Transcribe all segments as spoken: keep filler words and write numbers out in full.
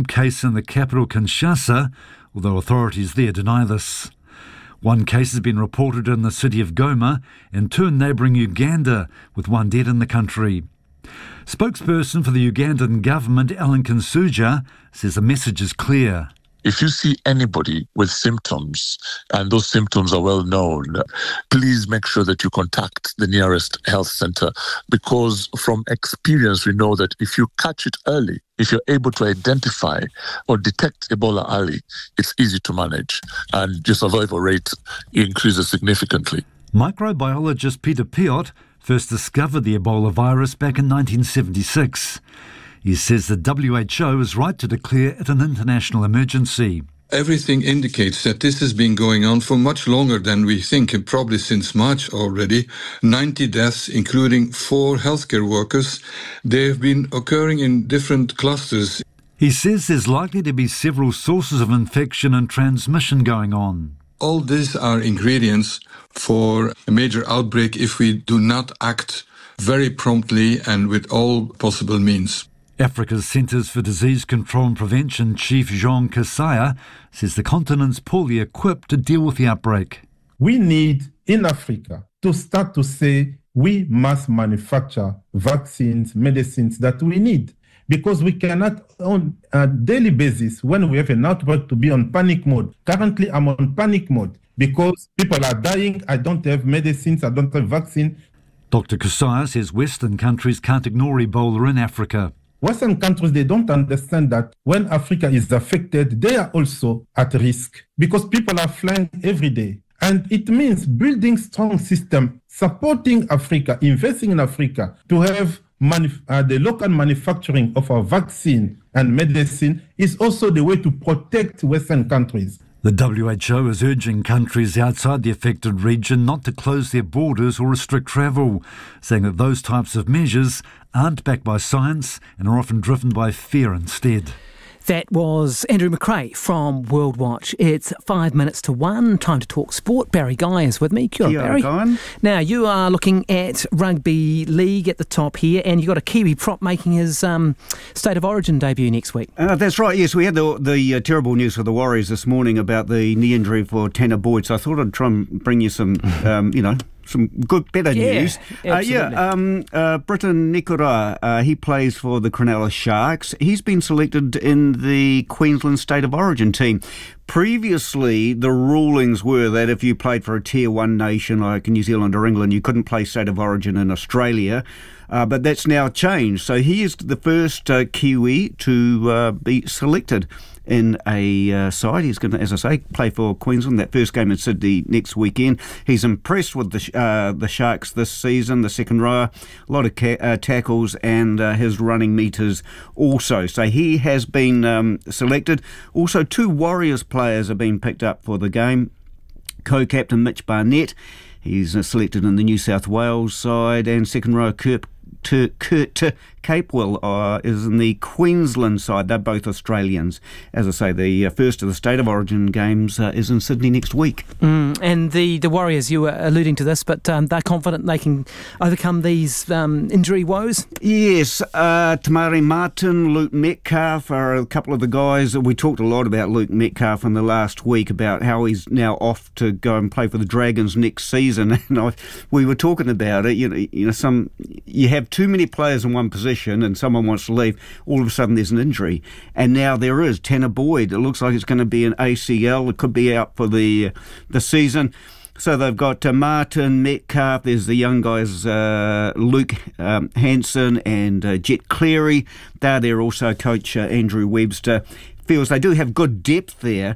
crime case in the capital Kinshasa, although authorities there deny this. One case has been reported in the city of Goma and two in neighbouring Uganda, with one dead in the country. Spokesperson for the Ugandan government, Alan Kinsuja, says the message is clear. If you see anybody with symptoms, and those symptoms are well known, please make sure that you contact the nearest health centre, because from experience we know that if you catch it early, if you're able to identify or detect Ebola early, it's easy to manage and your survival rate increases significantly. Microbiologist Peter Piot first discovered the Ebola virus back in nineteen seventy-six. He says the W H O is right to declare it an international emergency. Everything indicates that this has been going on for much longer than we think, and probably since March already. ninety deaths, including four healthcare workers. They have been occurring in different clusters. He says there's likely to be several sources of infection and transmission going on. All these are ingredients for a major outbreak if we do not act very promptly and with all possible means. Africa's Centres for Disease Control and Prevention Chief Jean Kasaya says the continent's poorly equipped to deal with the outbreak. We need, in Africa, to start to say we must manufacture vaccines, medicines that we need. Because we cannot, on a daily basis, when we have an outbreak, to be on panic mode. Currently, I'm on panic mode because people are dying. I don't have medicines, I don't have vaccine. Doctor Kasaya says Western countries can't ignore Ebola in Africa. Western countries, they don't understand that when Africa is affected, they are also at risk because people are flying every day. And it means building strong system, supporting Africa, investing in Africa to have manuf- uh, the local manufacturing of our vaccine and medicine is also the way to protect Western countries. The W H O is urging countries outside the affected region not to close their borders or restrict travel, saying that those types of measures aren't backed by science and are often driven by fear instead. That was Andrew McRae from World Watch. It's five minutes to one. Time to talk sport. Barry Guy is with me. Kia ora, Barry. Guy. Now, you are looking at rugby league at the top here, and you've got a Kiwi prop making his um, State of Origin debut next week. Uh, that's right, yes. We had the, the uh, terrible news for the Warriors this morning about the knee injury for Tanner Boyd, so I thought I'd try and bring you some, um, you know, some good, better yeah, news. Uh, yeah, um, uh, Briton Nikora, uh, he plays for the Cronulla Sharks. He's been selected in the Queensland State of Origin team. Previously, the rulings were that if you played for a Tier one nation like New Zealand or England, you couldn't play State of Origin in Australia. Uh, but that's now changed. So he is the first uh, Kiwi to uh, be selected in a uh, side. He's going to, as I say, play for Queensland. That first game in Sydney next weekend. He's impressed with the uh, the Sharks this season, the second rower, a lot of ca- uh, tackles and uh, his running metres also. So he has been um, selected. Also, two Warriors players have been picked up for the game. Co-captain Mitch Barnett, he's uh, selected in the New South Wales side, and second rower Kurt To Kurt Capewell uh, is in the Queensland side. They're both Australians. As I say, the uh, first of the State of Origin games uh, is in Sydney next week. Mm, and the, the Warriors, you were alluding to this, but um, they're confident they can overcome these um, injury woes? Yes, uh, Tamari Martin, Luke Metcalf are a couple of the guys. We talked a lot about Luke Metcalf in the last week about how he's now off to go and play for the Dragons next season. And I, we were talking about it. You know, you know, some you have too many players in one position and someone wants to leave, all of a sudden there's an injury. And now there is. Tanner Boyd, it looks like it's going to be an A C L. It could be out for the the season. So they've got uh, Martin, Metcalf, there's the young guys, uh, Luke um, Hanson and uh, Jet Cleary. They're there also. Coach uh, Andrew Webster feels they do have good depth there.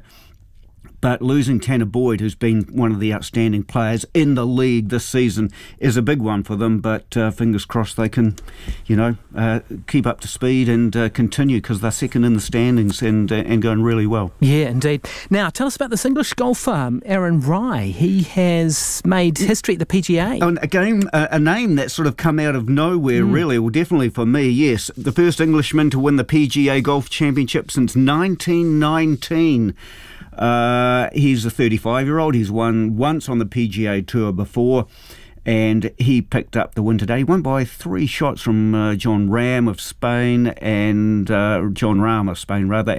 But losing Tanner Boyd, who's been one of the outstanding players in the league this season, is a big one for them. But uh, fingers crossed they can, you know, uh, keep up to speed and uh, continue, because they're second in the standings and uh, and going really well. Yeah, indeed. Now, tell us about this English golfer, Aaron Rai. He has made history at the P G A. Oh, and again, a, a name that's sort of come out of nowhere, mm. really. Well, definitely for me, yes. The first Englishman to win the P G A Golf Championship since nineteen nineteen. Uh, he's a thirty-five-year-old. He's won once on the P G A Tour before, and he picked up the win today. He won by three shots from uh, John Ram of Spain and uh, John Rahm of Spain, rather.